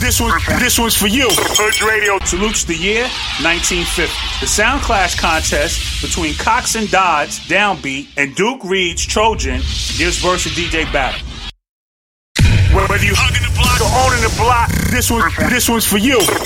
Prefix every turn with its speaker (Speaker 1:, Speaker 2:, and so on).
Speaker 1: This one's for you. Hood Radio salutes the year 1950. The Sound Clash contest between Cox and Dodds, Downbeat, and Duke Reed's Trojan gives verse a DJ battle. Whether you hugging the block or owning the block, this one's for you.